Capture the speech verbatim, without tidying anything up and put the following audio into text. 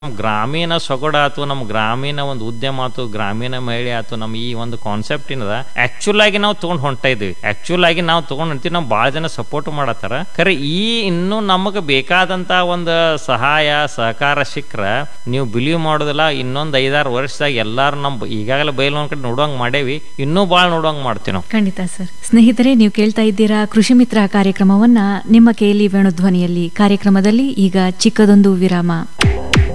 ಗ್ರಾಮೀಣ ಸೊಗಡು ಆತು, ನಮ್ಮ ಗ್ರಾಮೀಣ ಒಂದು ಉದ್ಯಮ ಆತು, ಗ್ರಾಮೀಣ ಮಹಿಳೆ ಆತು, ನಮ್ಮ ಈ ಒಂದು ಕಾನ್ಸೆಪ್ಟ್ ಏನದ ಆಕ್ಚುಲ್ ಆಗಿ ನಾವು ತಗೊಂಡ್ ಹೊಂಟ ಇದೀವಿ. ಆಕ್ಚುಲ್ ಆಗಿ ನಾವು ತಗೊಂಡ್ ಹೊಂಟಿವಿ, ನಾವು ಭಾಳ ಜನ ಸಪೋರ್ಟ್ ಮಾಡತ್ತಾರ. ಖರೆ ಈ ಇನ್ನೂ ನಮಗೆ ಬೇಕಾದಂತ ಒಂದು ಸಹಾಯ ಸಹಕಾರ ಸಿಕ್ಕ್ರ ನೀವು ಬಿಲೀವ್ ಮಾಡೋದಿಲ್ಲ, ಇನ್ನೊಂದು ಐದಾರು ವರ್ಷದಾಗ ಎಲ್ಲಾರು ನಮ್ ಈಗಾಗಲೇ ಬಯಲು ಒಂದ್ ಕಡೆ ನೋಡುವಂಗ್ ಮಾಡೇವಿ, ಇನ್ನೂ ಭಾಳ ನೋಡುವಂಗ್ ಮಾಡ್ತೀವಿ ನಾವು. ಖಂಡಿತ ಸರ್. ಸ್ನೇಹಿತರೆ, ನೀವು ಕೇಳ್ತಾ ಇದ್ದೀರಾ ಕೃಷಿ ಮಿತ್ರ ಕಾರ್ಯಕ್ರಮವನ್ನ ನಿಮ್ಮ ಕೇಳಿ ವೇಣುಧ್ವನಿಯಲ್ಲಿ. ಕಾರ್ಯಕ್ರಮದಲ್ಲಿ ಈಗ ಚಿಕ್ಕದೊಂದು ವಿರಾಮ.